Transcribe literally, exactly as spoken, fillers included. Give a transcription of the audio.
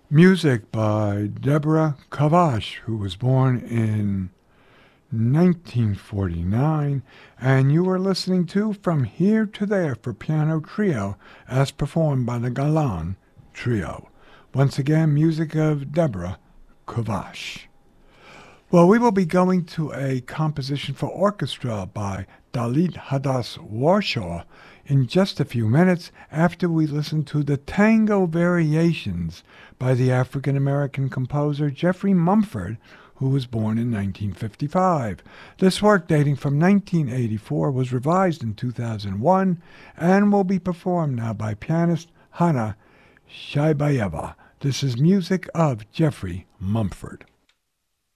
Music by Deborah Kavash, who was born in nineteen forty-nine, and you are listening to From Here to There for Piano Trio as performed by the Galan Trio. Once again, music of Deborah Kavash. Well, we will be going to a composition for orchestra by Dalit Hadas Warsaw in just a few minutes after we listen to the Tango Variations by the African-American composer Jeffrey Mumford, who was born in nineteen fifty-five. This work, dating from nineteen eighty-four, was revised in two thousand one and will be performed now by pianist Hana Shaibayeva. This is music of Jeffrey Mumford.